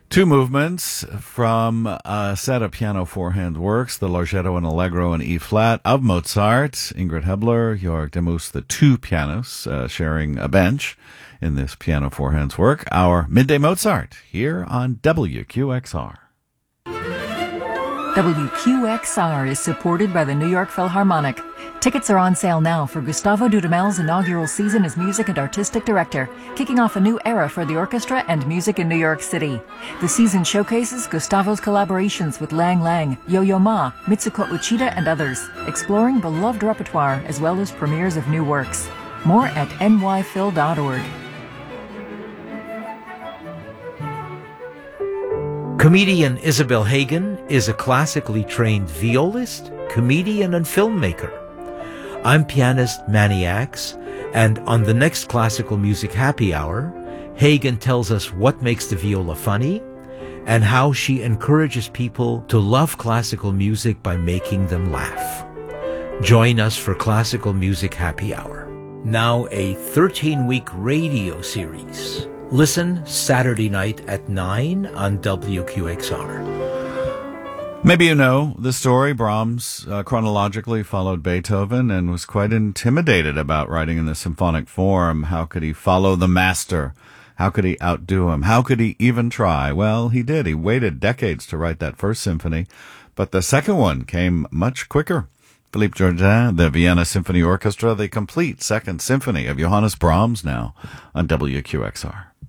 Two movements from a set of piano four-hand works, the Larghetto and Allegro in E-flat of Mozart. Ingrid Hebler, Jörg Demus, the two pianists sharing a bench in this piano four-hands work. Our Midday Mozart here on WQXR. WQXR is supported by the New York Philharmonic. Tickets are on sale now for Gustavo Dudamel's inaugural season as music and artistic director, kicking off a new era for the orchestra and music in New York City. The season showcases Gustavo's collaborations with Lang Lang, Yo-Yo Ma, Mitsuko Uchida, and others, exploring beloved repertoire as well as premieres of new works. More at nyphil.org. Comedian Isabel Hagen is a classically trained violist, comedian, and filmmaker. I'm pianist Manny Axe, and on the next Classical Music Happy Hour, Hagen tells us what makes the viola funny and how she encourages people to love classical music by making them laugh. Join us for Classical Music Happy Hour. Now a 13-week radio series. Listen Saturday night at 9 on WQXR. Maybe you know the story. Brahms chronologically followed Beethoven and was quite intimidated about writing in the symphonic form. How could he follow the master? How could he outdo him? How could he even try? Well, he did. He waited decades to write that first symphony, but the second one came much quicker. Philippe Jourdain, the Vienna Symphony Orchestra, the complete second symphony of Johannes Brahms now on WQXR.